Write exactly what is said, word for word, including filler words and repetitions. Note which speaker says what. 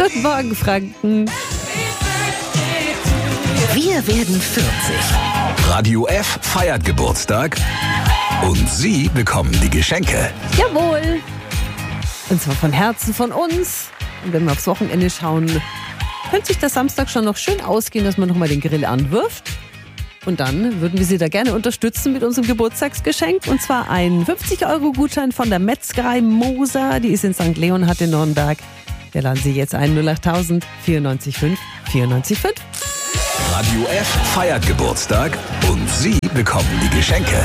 Speaker 1: Guten Morgen, Franken.
Speaker 2: Wir werden vierzig.
Speaker 3: Radio F feiert Geburtstag und Sie bekommen die Geschenke.
Speaker 1: Jawohl. Und zwar von Herzen von uns. Und wenn wir aufs Wochenende schauen, könnte sich der Samstag schon noch schön ausgehen, dass man nochmal den Grill anwirft. Und dann würden wir Sie da gerne unterstützen mit unserem Geburtstagsgeschenk. Und zwar ein fünfzig Euro Gutschein von der Metzgerei Moser. Die ist in Sankt Leonhard in Nürnberg. Wir laden Sie jetzt ein. null acht tausend vierundneunzig fünf vierundneunzig fünf.
Speaker 3: Radio F feiert Geburtstag und Sie bekommen die Geschenke.